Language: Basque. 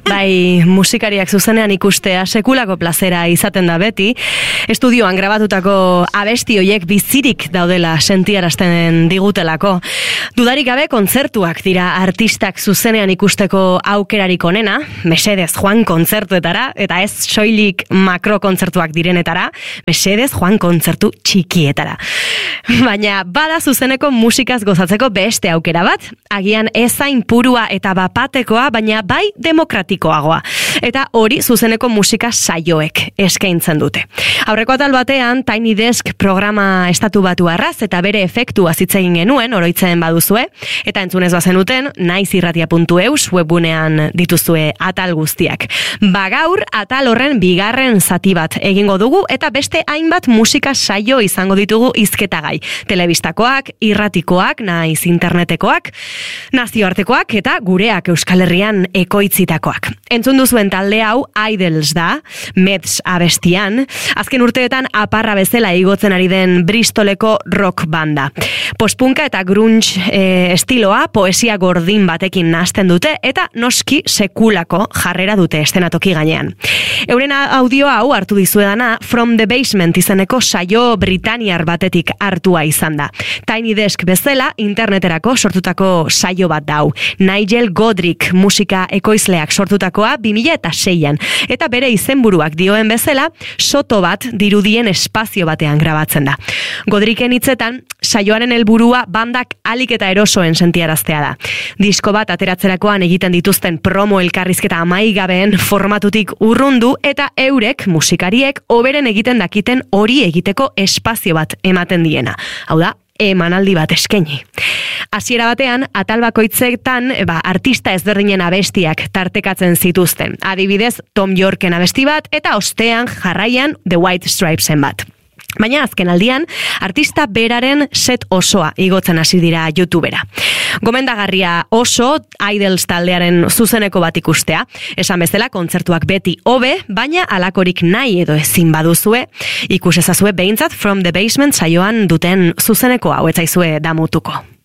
Bai, musikariak zuzenean ikustea sekulako plazera izaten da beti. Estudioan grabatutako abesti hoiek bizirik daudela sentiarazten digutelako. Dudarik gabe kontzertuak dira artistak zuzenean ikusteko aukerarik onena, mesedez joan kontzertuetara, eta ez soilik makro kontzertuak direnetara, mesedez joan kontzertu txikietara. Baina bada zuzeneko musikaz gozatzeko beste aukera bat, agian ezain purua eta bapatekoa, baina bai demokratikoagoa. Eta hori zuzeneko musika saioek eskaintzen dute. Aurreko atal batean, Tiny Desk programa estatu batuarraz eta bere efektua hitz egin genuen, oroitzen baduzue, eta entzunez bazenuten, naizirratia.eus webgunean dituzue atal guztiak. Gaur, atal horren bigarren zati bat egingo dugu, eta beste hainbat musika saio izango ditugu hizketagai. Telebistakoak, irratikoak, naiz internetekoak, nazioartekoak eta gureak Euskal Herrian ekoitzitakoak. Entzun duzuen talde hau Idols da, Meds abestian, azken urteetan aparra bezala igotzen ari den Bristoleko rock banda. Postpunka eta grunge estiloa poesia gordin batekin nahasten dute eta noski sekulako jarrera dute estenatoki gainean. Euren audioa hau hartu dizuedana From the Basement izeneko saio britaniar batetik hartua izan da. Tiny Desk bezala interneterako sortutako saio bat dau. Nigel Godrich musika ekoizleak sortutakoa 2006an eta bere izenburuak dioen bezala soto bat dirudien espazio batean grabatzen da. Godrichen hitzetan saioaren helburua bandak alik eta erosoen sentiaraztea da. Disko bat ateratzerakoan egiten dituzten promo elkarrizketa amaigabeen formatutik urrundu eta eurek, musikariek, hoberen egiten dakiten hori egiteko espazio bat ematen diena. Hau da, emanaldi bat eskaini. Hasiera batean, atal bakoitzetan artista ezberdinen abestiak tartekatzen zituzten. Adibidez, Tom Yorken abesti bat eta ostean jarraian The White Stripesen bat. Baina azken aldian, artista beraren set osoa igotzen hasi dira YouTubera. Gomendagarria oso Idols taldearen zuzeneko bat ikustea. Esan bezala, kontzertuak beti hobe, baina alakorik nahi edo ezin baduzue, ikusezazue behintzat From the Basement saioan duten zuzeneko hau etzaizue damutuko.